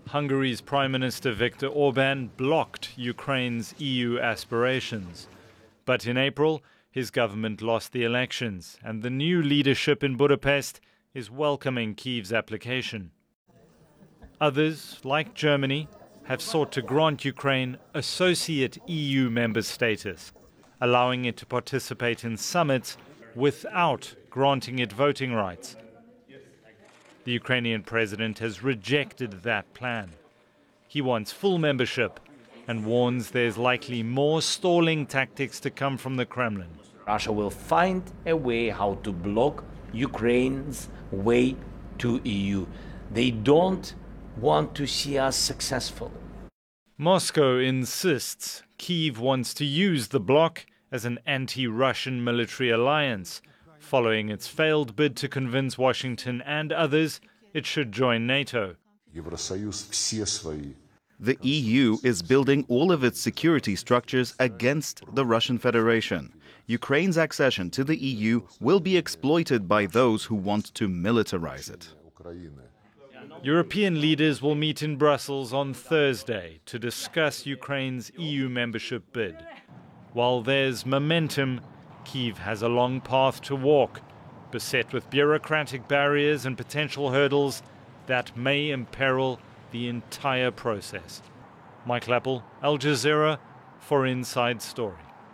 Hungary's Prime Minister Viktor Orban blocked Ukraine's EU aspirations. But in April, his government lost the elections, and the new leadership in Budapest is welcoming Kyiv's application. Others, like Germany, have sought to grant Ukraine associate EU member status, allowing it to participate in summits without granting it voting rights. The Ukrainian president has rejected that plan. He wants full membership and warns there's likely more stalling tactics to come from the Kremlin. Russia will find a way how to block Ukraine's way to EU. They don't want to see us successful. Moscow insists Kyiv wants to use the bloc as an anti-Russian military alliance, following its failed bid to convince Washington and others it should join NATO. The EU is building all of its security structures against the Russian Federation. Ukraine's accession to the EU will be exploited by those who want to militarize it. European leaders will meet in Brussels on Thursday to discuss Ukraine's EU membership bid. While there's momentum, Kyiv has a long path to walk, beset with bureaucratic barriers and potential hurdles that may imperil the entire process. Mike Appel, Al Jazeera, for Inside Story.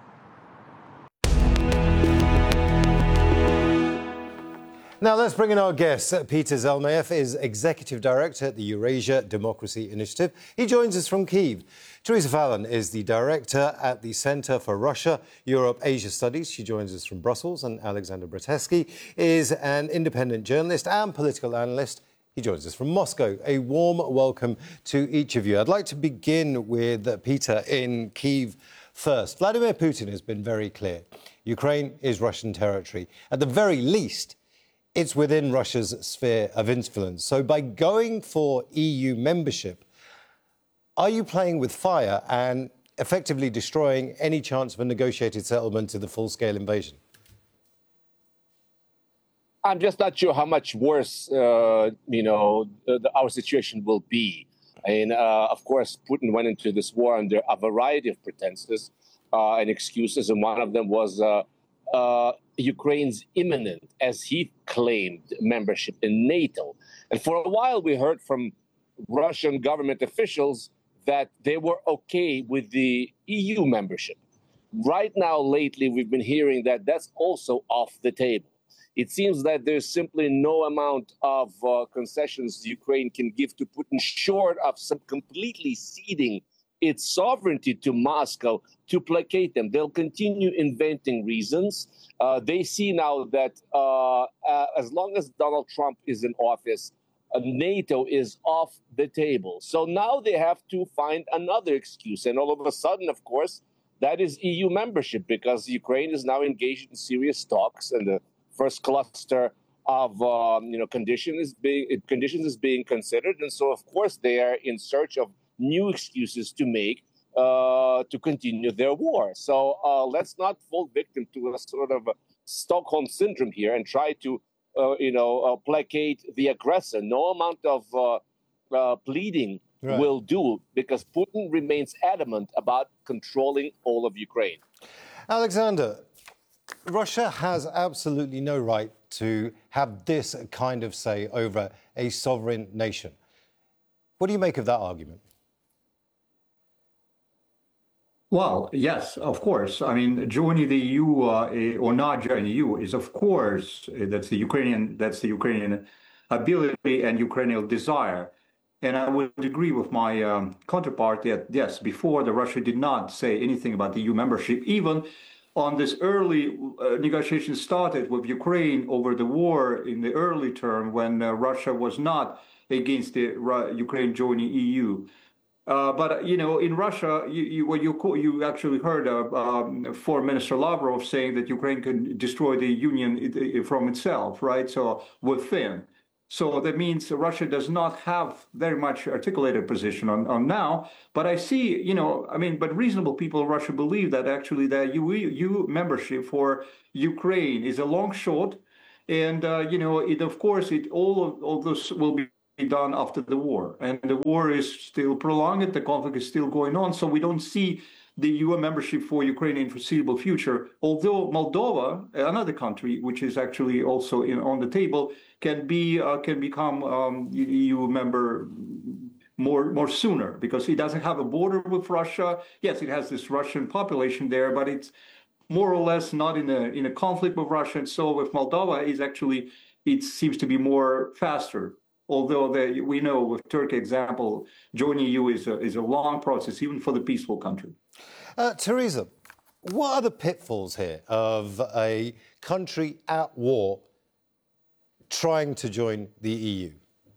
Now let's bring in our guest. Peter Zhelmayev is Executive Director at the Eurasia Democracy Initiative. He joins us from Kyiv. Teresa Fallon is the Director at the Centre for Russia, Europe, Asia Studies. She joins us from Brussels. And Alexander Bratetsky is an independent journalist and political analyst. He joins us from Moscow. A warm welcome to each of you. I'd like to begin with Peter in Kyiv first. Vladimir Putin has been very clear. Ukraine is Russian territory. At the very least, it's within Russia's sphere of influence. So by going for EU membership, are you playing with fire and effectively destroying any chance of a negotiated settlement to the full-scale invasion? I'm just not sure how much worse, our situation will be. And of course, Putin went into this war under a variety of pretenses and excuses, and one of them was Ukraine's imminent, as he claimed, membership in NATO. And for a while, we heard from Russian government officials that they were okay with the EU membership. Right now, lately, we've been hearing that that's also off the table. It seems that there's simply no amount of concessions Ukraine can give to Putin, short of some completely ceding its sovereignty to Moscow to placate them. They'll continue inventing reasons. They see now that as long as Donald Trump is in office, NATO is off the table. So now they have to find another excuse. And all of a sudden, of course, that is EU membership, because Ukraine is now engaged in serious talks, and the first cluster of conditions is being considered. And so, of course, they are in search of new excuses to make to continue their war. So let's not fall victim to a sort of a Stockholm syndrome here and try to, placate the aggressor. No amount of pleading will do, because Putin remains adamant about controlling all of Ukraine. Alexander, Russia has absolutely no right to have this kind of say over a sovereign nation. What do you make of that argument? Well, yes, of course. I mean, joining the EU or not joining the EU is, of course, that's the Ukrainian ability and Ukrainian desire. And I would agree with my counterpart that, yes, before Russia did not say anything about the EU membership, even on this early negotiations started with Ukraine over the war in the early term when Russia was not against the Ukraine joining EU. But in Russia, you actually heard Foreign Minister Lavrov saying that Ukraine can destroy the union from itself, right? So within. So that means Russia does not have very much articulated position on now. But I see, but reasonable people in Russia believe that actually the EU membership for Ukraine is a long shot. And, of course, all of this will be done after the war. And the war is still prolonged, the conflict is still going on, so we don't see the EU membership for Ukraine in foreseeable future, although Moldova, another country which is actually also on the table, can become EU member more sooner, because it doesn't have a border with Russia. Yes, it has this Russian population there, but it's more or less not in a conflict with Russia. And so with Moldova, it seems to be more faster. Although we know with Turkey example, joining EU is a long process, even for the peaceful country. Teresa, what are the pitfalls here of a country at war trying to join the EU?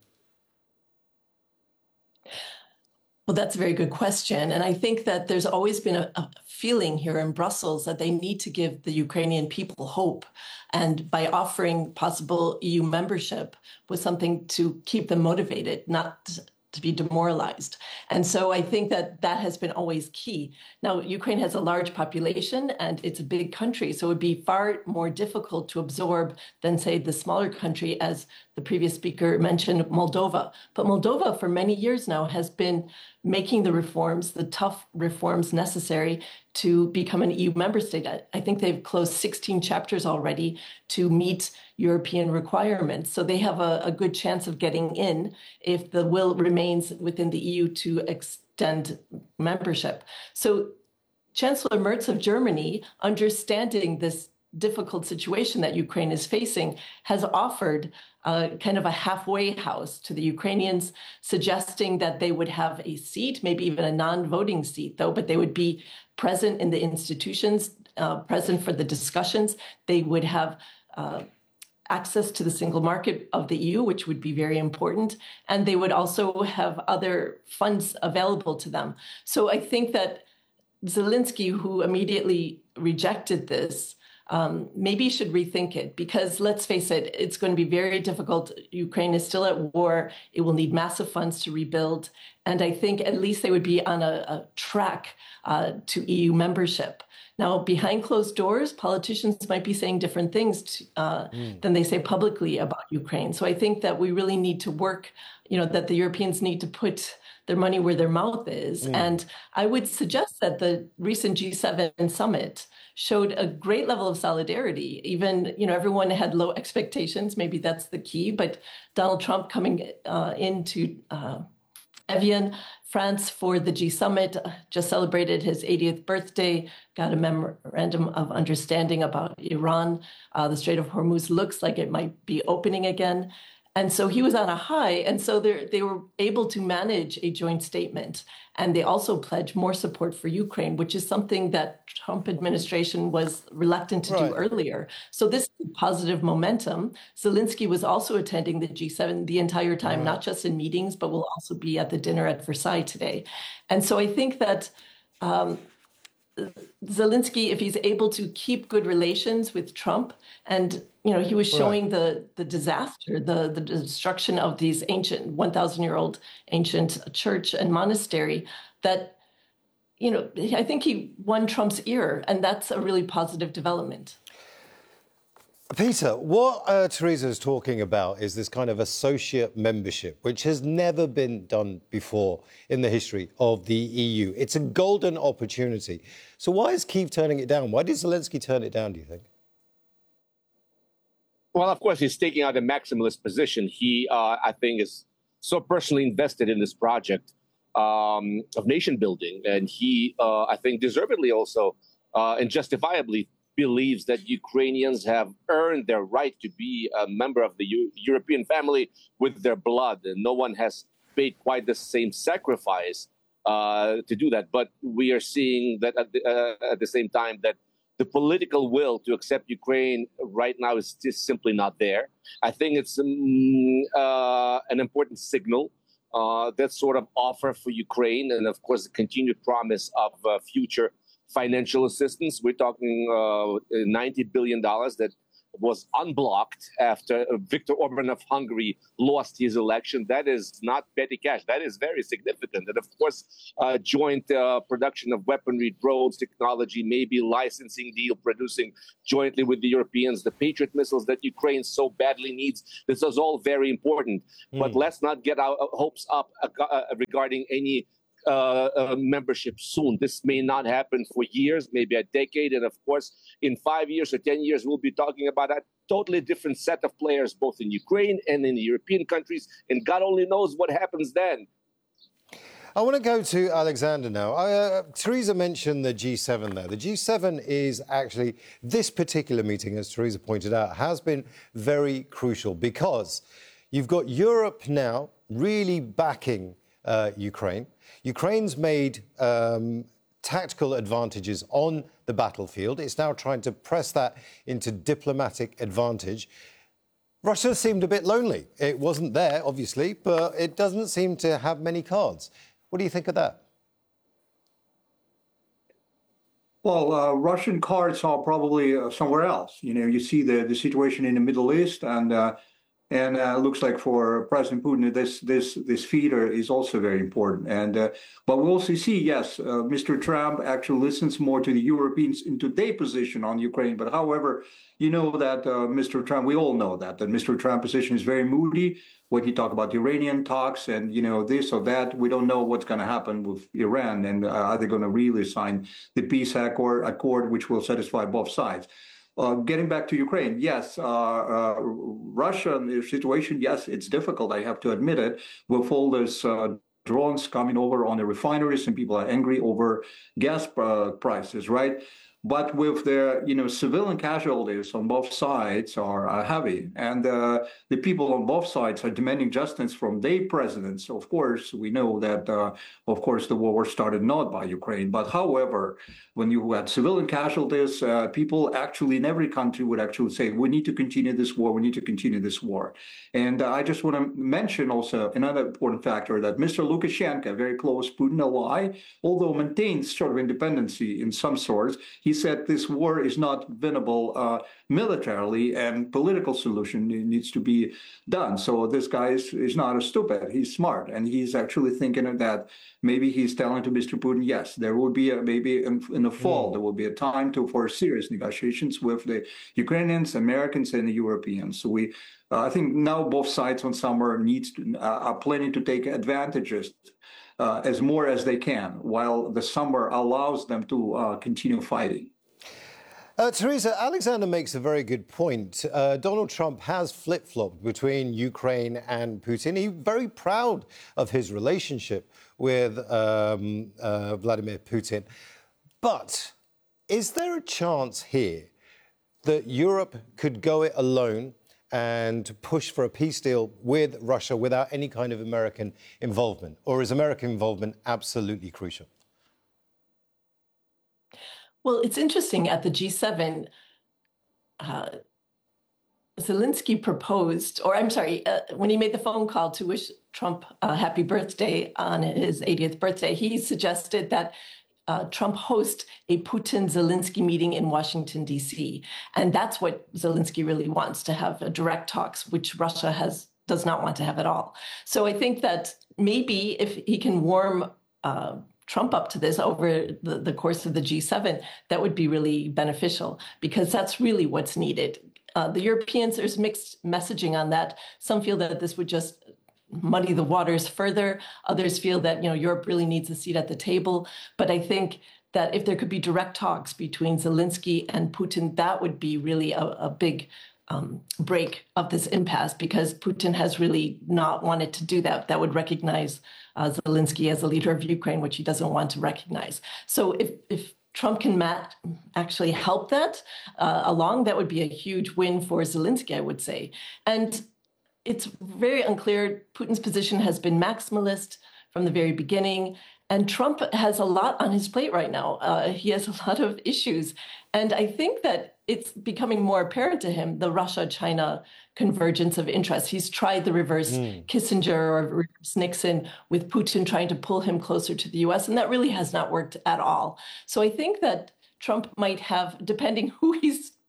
Well, that's a very good question. And I think that there's always been a feeling here in Brussels that they need to give the Ukrainian people hope. And by offering possible EU membership was something to keep them motivated, not to be demoralized. And so I think that that has been always key. Now, Ukraine has a large population and it's a big country, so it would be far more difficult to absorb than, say, the smaller country, as the previous speaker mentioned, Moldova. But Moldova, for many years now, has been making the reforms, the tough reforms necessary to become an EU member state. I think they've closed 16 chapters already to meet European requirements. So they have a good chance of getting in if the will remains within the EU to extend membership. So Chancellor Merz of Germany, understanding this difficult situation that Ukraine is facing, has offered kind of a halfway house to the Ukrainians, suggesting that they would have a seat, maybe even a non-voting seat, though, but they would be present in the institutions, present for the discussions. They would have access to the single market of the EU, which would be very important. And they would also have other funds available to them. So I think that Zelensky, who immediately rejected this, maybe should rethink it, because let's face it, it's going to be very difficult. Ukraine is still at war. It will need massive funds to rebuild. And I think at least they would be on a track to EU membership. Now, behind closed doors, politicians might be saying different things than they say publicly about Ukraine. So I think that we really need to work, that the Europeans need to put their money where their mouth is. And I would suggest that the recent G7 summit showed a great level of solidarity. Even, everyone had low expectations. Maybe that's the key. But Donald Trump coming into Evian, France, for the G summit, just celebrated his 80th birthday, got a memorandum of understanding about Iran. The Strait of Hormuz looks like it might be opening again. And so he was on a high. And so they were able to manage a joint statement. And they also pledged more support for Ukraine, which is something that Trump administration was reluctant to do earlier. So this is positive momentum. Zelensky was also attending the G7 the entire time, not just in meetings, but will also be at the dinner at Versailles today. And so I think that Zelensky, if he's able to keep good relations with Trump, and he was showing the disaster, the destruction of these ancient 1,000-year-old ancient church and monastery, that I think he won Trump's ear, and that's a really positive development. Peter, what Teresa is talking about is this kind of associate membership, which has never been done before in the history of the EU. It's a golden opportunity. So why is Kyiv turning it down? Why did Zelensky turn it down, do you think? Well, of course, he's taking out a maximalist position. He, I think, is so personally invested in this project of nation building. And he, I think, deservedly also and justifiably believes that Ukrainians have earned their right to be a member of the European family with their blood. And no one has paid quite the same sacrifice to do that. But we are seeing that at the same time that the political will to accept Ukraine right now is just simply not there. I think it's an important signal, that sort of offer for Ukraine, and of course the continued promise of future financial assistance. We're talking $90 billion that was unblocked after Viktor Orban of Hungary lost his election. That is not petty cash. That is very significant. And of course, joint production of weaponry, drones, technology, maybe licensing deal producing jointly with the Europeans, the Patriot missiles that Ukraine so badly needs. This is all very important. But let's not get our hopes up regarding any membership soon. This may not happen for years, maybe a decade. And of course, in 5 years or 10 years, we'll be talking about a totally different set of players, both in Ukraine and in the European countries. And God only knows what happens then. I want to go to Alexander now. Teresa mentioned the G7 there. The G7 is actually, this particular meeting, as Teresa pointed out, has been very crucial because you've got Europe now really backing Ukraine. Ukraine's made tactical advantages on the battlefield. It's now trying to press that into diplomatic advantage. Russia seemed a bit lonely. It wasn't there, obviously, but it doesn't seem to have many cards. What do you think of that? Well, Russian cards are probably somewhere else. You know, you see the situation in the Middle East, and looks like for President Putin, this feeder is also very important. And but we also see, yes, Mr. Trump actually listens more to the Europeans into their position on Ukraine. But however, you know that Mr. Trump, we all know that Mr. Trump's position is very moody when he talks about Iranian talks and, you know, this or that. We don't know what's going to happen with Iran, and are they going to really sign the peace accord, which will satisfy both sides. Getting back to Ukraine, yes, Russian situation, yes, it's difficult, I have to admit it, with all this drones coming over on the refineries and people are angry over gas prices, right? But with the, you know, civilian casualties on both sides are heavy, and the people on both sides are demanding justice from their presidents. Of course, we know that, of course, the war started not by Ukraine. But however, when you had civilian casualties, people actually in every country would actually say, we need to continue this war, we need to continue this war. And I just want to mention also another important factor, that Mr. Lukashenko, very close Putin ally, although maintains sort of independency in some sorts, he said this war is not winnable militarily, and political solution needs to be done. So this guy is not a stupid. He's smart, and he's actually thinking of that. Maybe he's telling to Mr. Putin, yes, there will be maybe in the fall, there will be a time for serious negotiations with the Ukrainians, Americans, and the Europeans. So I think now both sides on summer are planning to take advantages as more as they can, while the summer allows them to continue fighting. Teresa, Alexander makes a very good point. Donald Trump has flip-flopped between Ukraine and Putin. He's very proud of his relationship with Vladimir Putin. But is there a chance here that Europe could go it alone and push for a peace deal with Russia without any kind of American involvement? Or is American involvement absolutely crucial? Well, it's interesting, at the G7, Zelensky proposed, or I'm sorry, when he made the phone call to wish Trump a happy birthday on his 80th birthday, he suggested that Trump host a Putin-Zelensky meeting in Washington, D.C. And that's what Zelensky really wants, to have direct talks, which Russia does not want to have at all. So I think that maybe if he can warm Trump up to this over the course of the G7, that would be really beneficial, because that's really what's needed. The Europeans, there's mixed messaging on that. Some feel that this would just muddy the waters further. Others feel that, you know, Europe really needs a seat at the table. But I think that if there could be direct talks between Zelensky and Putin, that would be really a big break of this impasse, because Putin has really not wanted to do that. That would recognize Zelensky as a leader of Ukraine, which he doesn't want to recognize. So if Trump can actually help that along, that would be a huge win for Zelensky, I would say. And it's very unclear. Putin's position has been maximalist from the very beginning. And Trump has a lot on his plate right now. He has a lot of issues. And I think that it's becoming more apparent to him, the Russia-China convergence of interests. He's tried the reverse Kissinger or reverse Nixon, with Putin trying to pull him closer to the U.S., and that really has not worked at all. So I think that Trump might have, depending who he's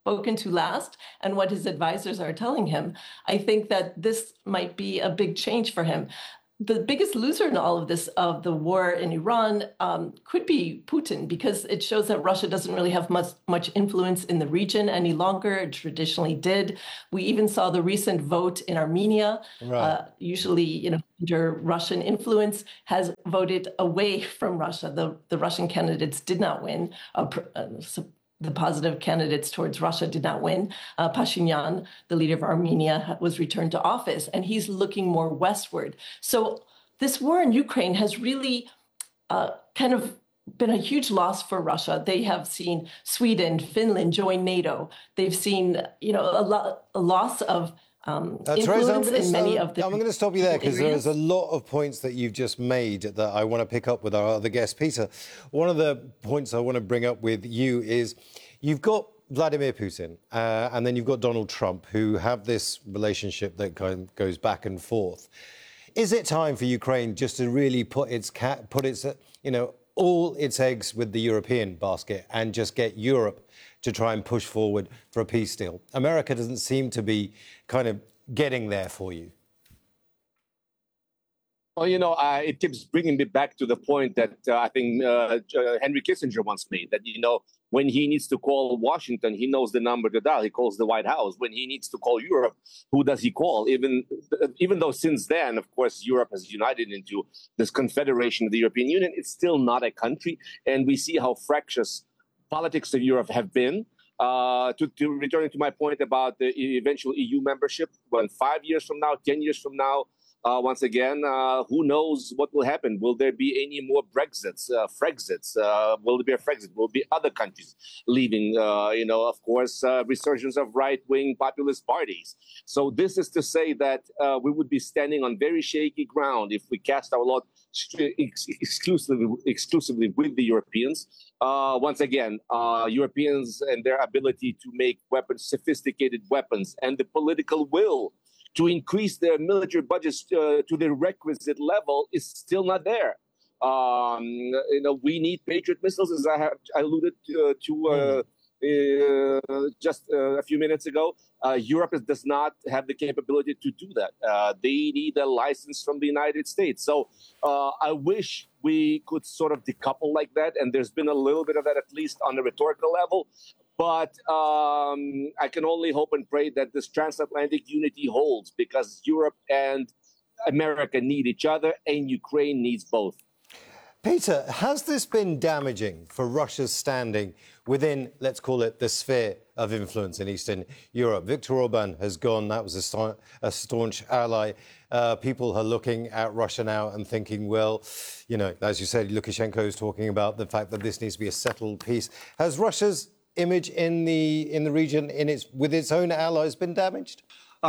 spoken to last and what his advisors are telling him, I think that this might be a big change for him. The biggest loser in all of this, of the war in Iran, could be Putin, because it shows that Russia doesn't really have much influence in the region any longer. It traditionally did. We even saw the recent vote in Armenia, usually, under Russian influence, has voted away from Russia. The Russian candidates did not win. The positive candidates towards Russia did not win. Pashinyan, the leader of Armenia, was returned to office, and he's looking more westward. So this war in Ukraine has really kind of been a huge loss for Russia. They have seen Sweden, Finland join NATO. They've seen, a loss of influence in many of the... I'm going to stop you there, because there's a lot of points that you've just made that I want to pick up with our other guest, Peter. One of the points I want to bring up with you is you've got Vladimir Putin and then you've got Donald Trump, who have this relationship that kind of goes back and forth. Is it time for Ukraine just to really put its all its eggs with the European basket and just get Europe to try and push forward for a peace deal? America doesn't seem to be kind of getting there for you. Well, it keeps bringing me back to the point that I think Henry Kissinger once made, that, when he needs to call Washington, he knows the number to dial. He calls the White House. When he needs to call Europe, who does he call? Even though since then, of course, Europe has united into this confederation of the European Union, it's still not a country. And we see how fractious politics of Europe have been. To returning to my point about the eventual EU membership, when 5 years from now, 10 years from now, once again, who knows what will happen? Will there be any more Brexits, Frexits? Will there be a Frexit? Will there be other countries leaving? Of course, resurgence of right-wing populist parties. So this is to say that we would be standing on very shaky ground if we cast our lot exclusively with the Europeans. Once again, Europeans and their ability to make weapons, sophisticated weapons, and the political will to increase their military budgets to the requisite level is still not there. We need Patriot missiles, as I have alluded to just a few minutes ago. Europe does not have the capability to do that. They need a license from the United States. So I wish we could sort of decouple like that. And there's been a little bit of that, at least on the rhetorical level. But I can only hope and pray that this transatlantic unity holds, because Europe and America need each other and Ukraine needs both. Peter, has this been damaging for Russia's standing within, let's call it, the sphere of influence in Eastern Europe? Viktor Orban has gone. That was a staunch ally. People are looking at Russia now and thinking, well, as you said, Lukashenko is talking about the fact that this needs to be a settled peace. Has Russia's image in the region, with its own allies, been damaged?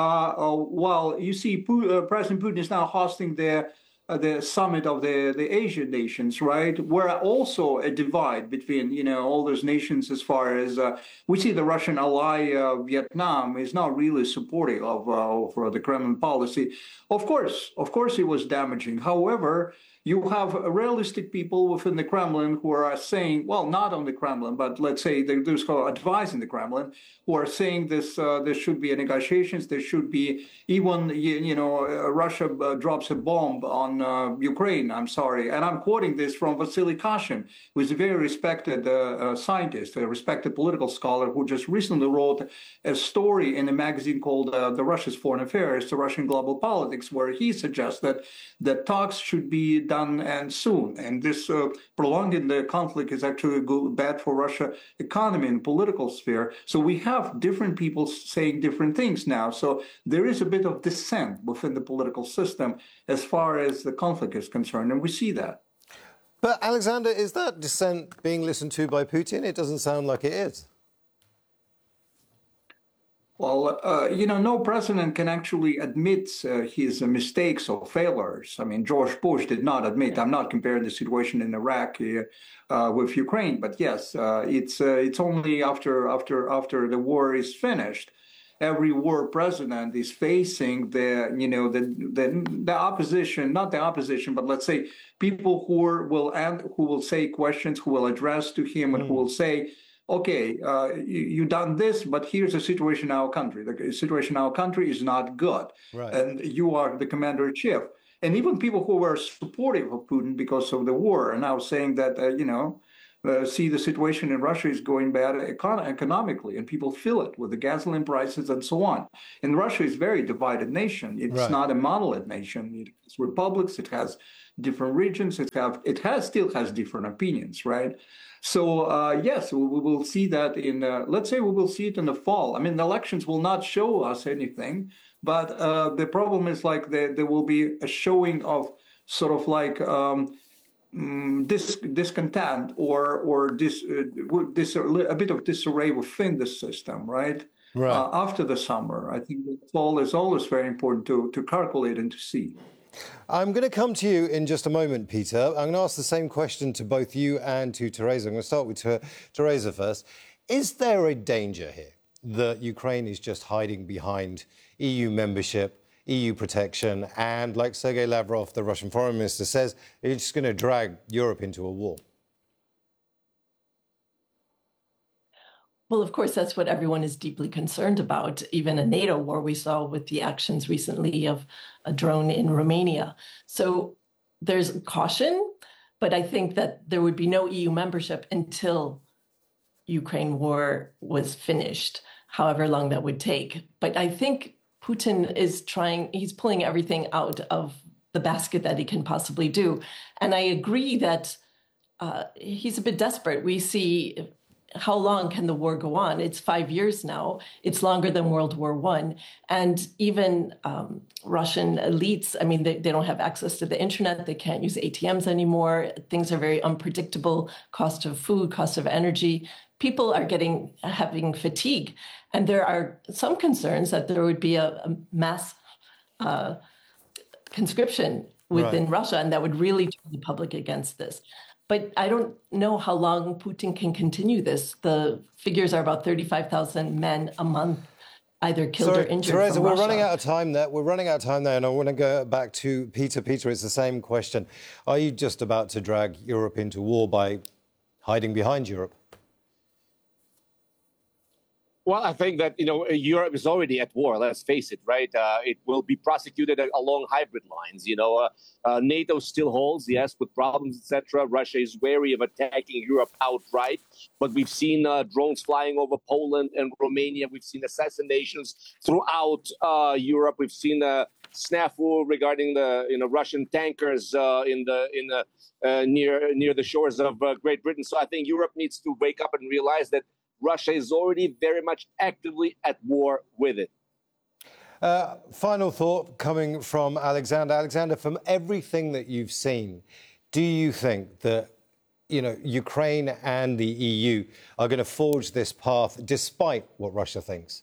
Well, you see, President Putin is now hosting the summit of the Asian nations, right? Where also a divide between, all those nations, as far as we see the Russian ally Vietnam is not really supportive of the Kremlin policy. Of course, it was damaging. However, you have realistic people within the Kremlin who are saying, well, not on the Kremlin, but let's say those who are advising the Kremlin, who are saying this: there should be negotiations. There should be even, Russia drops a bomb on Ukraine. I'm sorry, and I'm quoting this from Vasily Kashin, who is a very respected scientist, a respected political scholar, who just recently wrote a story in a magazine called "The Russia's Foreign Affairs: The Russian Global Politics," where he suggests that talks should be done and soon. And this prolonging the conflict is actually bad for Russia economy and political sphere. So we have different people saying different things now. So there is a bit of dissent within the political system as far as the conflict is concerned. And we see that. But Alexander, is that dissent being listened to by Putin? It doesn't sound like it is. Well, no president can actually admit his mistakes or failures. I mean, George Bush did not admit. I'm not comparing the situation in Iraq with Ukraine, but yes, it's only after the war is finished. Every war president is facing the opposition, not the opposition, but let's say people who will say questions, who will address to him, and who will say, okay, you done this, but here's the situation in our country. The situation in our country is not good. Right. And you are the commander-in-chief. And even people who were supportive of Putin because of the war are now saying that, see, the situation in Russia is going bad economically, and people feel it with the gasoline prices and so on. And Russia is a very divided nation. It's not a monolith nation. It's republics. It has different regions. It still has different opinions, right? So, yes, we will see that in, let's say we will see it in the fall. I mean, the elections will not show us anything, but the problem is like there will be a showing of sort of like discontent or a bit of disarray within the system, right? After the summer. I think the fall is always very important to calculate and to see. I'm going to come to you in just a moment, Peter. I'm going to ask the same question to both you and to Teresa. I'm going to start with Teresa first. Is there a danger here that Ukraine is just hiding behind EU membership, EU protection, and like Sergei Lavrov, the Russian foreign minister, says, it's just going to drag Europe into a war? Well, of course, that's what everyone is deeply concerned about. Even a NATO war we saw with the actions recently of a drone in Romania. So there's caution, but I think that there would be no EU membership until Ukraine war was finished, however long that would take. But I think Putin is he's pulling everything out of the basket that he can possibly do. And I agree that he's a bit desperate. We see how long can the war go on? It's 5 years now. It's longer than World War I. And even Russian elites, I mean, they don't have access to the internet. They can't use ATMs anymore. Things are very unpredictable. Cost of food, cost of energy. People are having fatigue. And there are some concerns that there would be a mass conscription within Russia, and that would really turn the public against this. But I don't know how long Putin can continue this. The figures are about 35,000 men a month either killed or injured. Teresa, we're running out of time there. And I want to go back to Peter. Peter, it's the same question. Are you just about to drag Europe into war by hiding behind Europe? Well, I think that, Europe is already at war, let's face it, right? It will be prosecuted along hybrid lines. NATO still holds, yes, with problems, etc. Russia is wary of attacking Europe outright. But we've seen drones flying over Poland and Romania. We've seen assassinations throughout Europe. We've seen snafu regarding the Russian tankers near the shores of Great Britain. So I think Europe needs to wake up and realize that Russia is already very much actively at war with it. Final thought coming from Alexander. Alexander, from everything that you've seen, do you think that, Ukraine and the EU are going to forge this path despite what Russia thinks?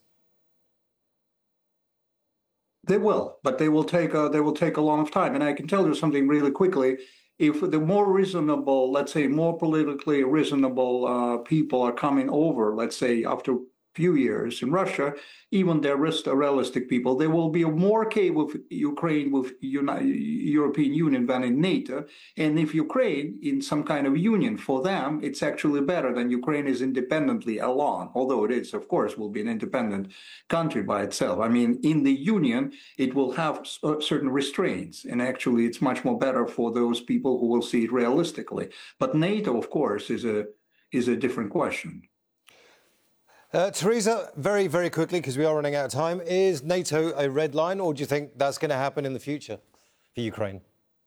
They will, but they will take a long time. And I can tell you something really quickly. If the more reasonable, let's say more politically reasonable people are coming over, let's say after a few years in Russia, even the realistic people, they will be more okay with Ukraine, with European Union than in NATO. And if Ukraine in some kind of union, for them, it's actually better than Ukraine is independently alone, although it is, of course, will be an independent country by itself. I mean, in the union, it will have certain restraints. And actually, it's much more better for those people who will see it realistically. But NATO, of course, is a different question. Teresa, very, very quickly, because we are running out of time, is NATO a red line, or do you think that's going to happen in the future for Ukraine?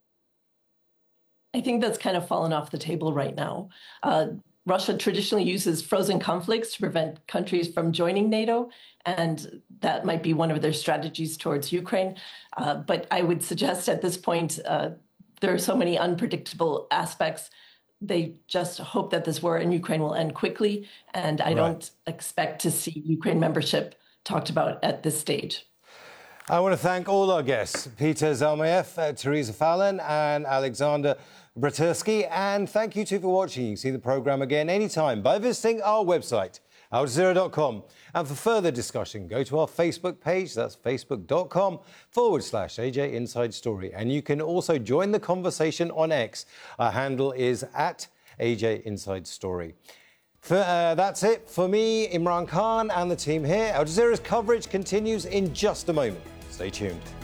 I think that's kind of fallen off the table right now. Russia traditionally uses frozen conflicts to prevent countries from joining NATO, and that might be one of their strategies towards Ukraine. But I would suggest at this point, there are so many unpredictable aspects. They just hope that this war in Ukraine will end quickly, and I don't expect to see Ukraine membership talked about at this stage. I want to thank all our guests, Peter Zalmayev, Teresa Fallon and Alexander Bratursky, and thank you too for watching. You can see the programme again anytime by visiting our website, aljazeera.com. And for further discussion, go to our Facebook page. That's facebook.com/AJ Inside Story. And you can also join the conversation on X. Our handle is @AJ Inside Story. That's it for me, Imran Khan, and the team here. Al Jazeera's coverage continues in just a moment. Stay tuned.